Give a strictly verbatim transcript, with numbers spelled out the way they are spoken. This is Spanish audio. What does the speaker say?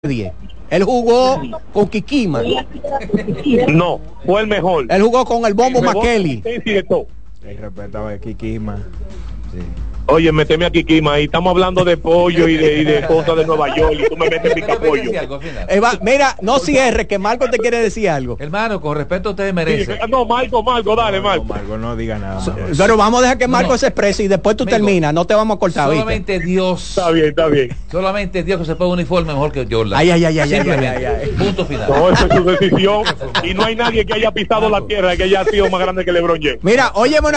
diez. Él jugó con Kikima. No, fue el mejor. Él jugó con el Bombo Makeli. Él respetaba a Kikima. Sí. Oye, meteme a Kikima ahí. Estamos hablando de pollo y de, y de cosas de Nueva York. Y tú me metes pica pollo. Eva, mira, no cierre, que Marco te quiere decir algo. Hermano, con respeto a ustedes merece. Sí, no, Marco, Marco, dale, No, Marco. no, Marco, no diga nada. So, pero vamos a dejar que Marco No, no. se exprese y después tú Amigo, terminas. No te vamos a cortar, Solamente ¿viste? Dios. Está bien, está bien. Solamente Dios que se ponga uniforme mejor que Jordan. Ay, ay, ay, ay, Simplemente. ay, ay, ay. Punto final. No, esa es su decisión. Y no hay nadie que haya pisado la tierra que haya sido más grande que LeBron James. Mira, óyeme una